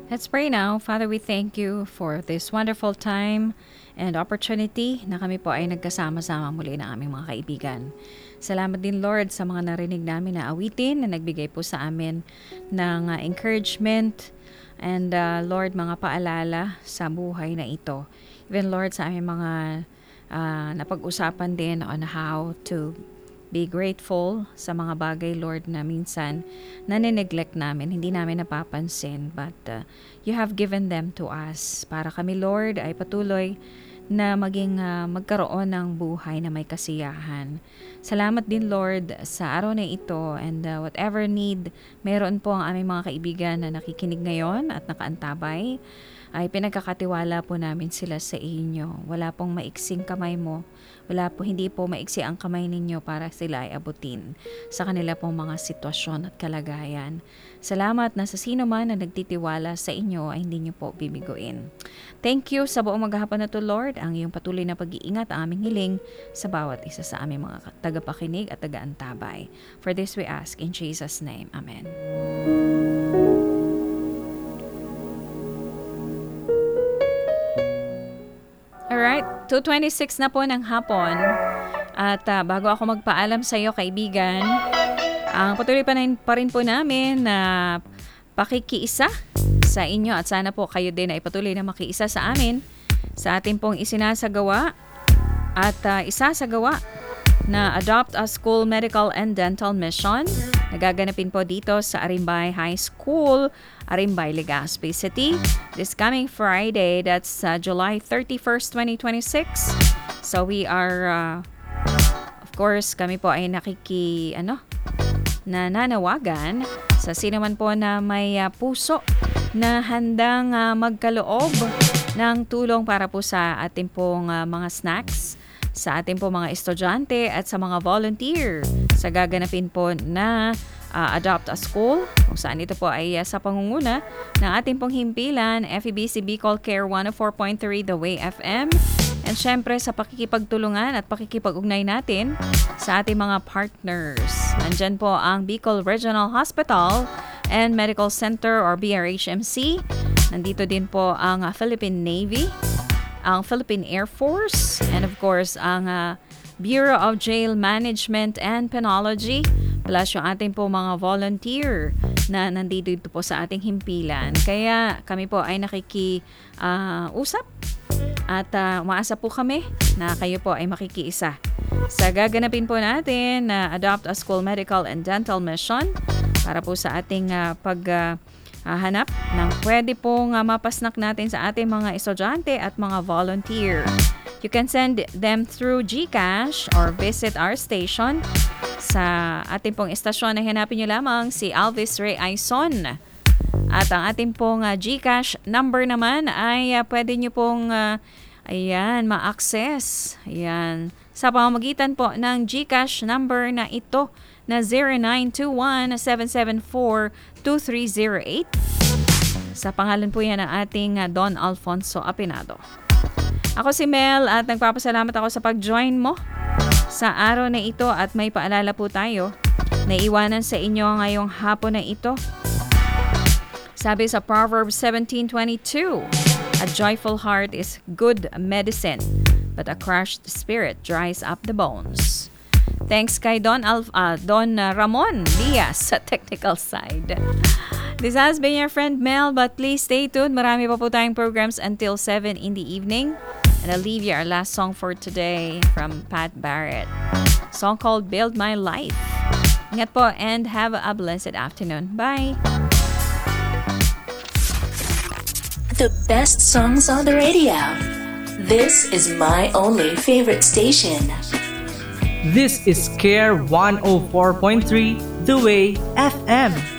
Let's pray now. Father, we thank you for this wonderful time and opportunity na kami po ay nagkasama-sama muli ng aming mga kaibigan. Salamat din, Lord, sa mga narinig namin na awitin na nagbigay po sa amin ng encouragement and Lord, mga paalala sa buhay na ito. Even Lord, sa aming mga napag-usapan din on how to be grateful sa mga bagay, Lord, na minsan nane-neglect namin, hindi namin napapansin, but you have given them to us para kami, Lord, ay patuloy na magkaroon ng buhay na may kasiyahan. Salamat din, Lord, sa araw na ito and whatever need meron po ang aming mga kaibigan na nakikinig ngayon at nakaantabay, ay pinagkakatiwala po namin sila sa inyo. Wala pong maiksing kamay mo. Hindi po maiksi ang kamay ninyo para sila ay abutin sa kanila pong mga sitwasyon at kalagayan. Salamat na sa sino man na nagtitiwala sa inyo ay hindi niyo po bibiguin. Thank you sa buong maghapon na to, Lord, ang iyong patuloy na pag-iingat, ang aming hiling sa bawat isa sa aming mga tagapakinig at tagaantabay. For this we ask in Jesus' name. Amen. Alright, 2:26 na po ng hapon. At bago ako magpaalam sa iyo, kaibigan, ang patuloy pa rin po namin na pakikiisa sa inyo at sana po kayo din ay patuloy na makiisa sa amin sa ating pong isinasagawa at isasagawa na Adopt a School Medical and Dental Mission. Nagaganapin po dito sa Arimbay High School, Arimbay, Legazpi City. This coming Friday, that's July 31st, 2026. So we are, of course, kami po ay nananawagan sa sino man po na may puso na handang magkaloob ng tulong para po sa ating pong mga snacks, sa ating po mga estudyante at sa mga volunteer sa gaganapin po na Adopt a School, kung saan ito po ay sa pangunguna ng ating pong himpilan, FEBC Bicol Care 104.3 The Way FM, and syempre sa pakikipagtulungan at pakikipag-ugnay natin sa ating mga partners. Nandyan po ang Bicol Regional Hospital and Medical Center or BRHMC. Nandito din po ang Philippine Navy, ang Philippine Air Force, and of course ang Bureau of Jail Management and Penology, plus yung ating po mga volunteer na nandito po sa ating himpilan. Kaya kami po ay nakikiusap at umaasa po kami na kayo po ay makikiisa sa gaganapin po natin na Adopt a School Medical and Dental Mission para po sa ating hanap ng pwede pong mapasnak natin sa ating mga estudyante at mga volunteer. You can send them through GCash or visit our station. Sa ating pong estasyon na hanapin nyo lamang si Alvis Ray Aison. At ang ating pong GCash number naman ay pwede nyo pong ma-access. Ayan. Sa pamamagitan po ng GCash number na ito na 0921-774-2308. Sa pangalan po yan ng ating Don Alfonso Apinado. Ako si Mel at nagpapasalamat ako sa pag-join mo sa araw na ito at may paalala po tayo na iwanan sa inyo ngayong hapon na ito. Sabi sa Proverbs 17:22, a joyful heart is good medicine, but a crushed spirit dries up the bones. Thanks kay Don Ramon Diaz sa technical side. This has been your friend Mel, but please stay tuned. Marami pa po tayong programs until 7 in the evening. And I'll leave you our last song for today from Pat Barrett. Song called Build My Life. Ingat po and have a blessed afternoon. Bye! The best songs on the radio. This is my only favorite station. This is Care 104.3 The Way FM.